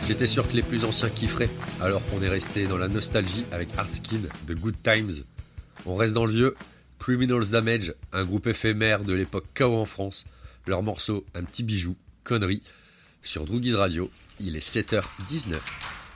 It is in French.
J'étais sûr que les plus anciens kifferaient, alors qu'on est resté dans la nostalgie avec Artskin de Good Times. On reste dans le vieux, Criminals Damage, un groupe éphémère de l'époque KO en France. Leur morceau, un petit bijou, connerie. Sur Droogies Radio, il est 7h19.